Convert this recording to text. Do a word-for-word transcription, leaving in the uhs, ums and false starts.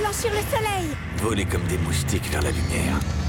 blanchir le soleil. Voler comme des moustiques vers la lumière.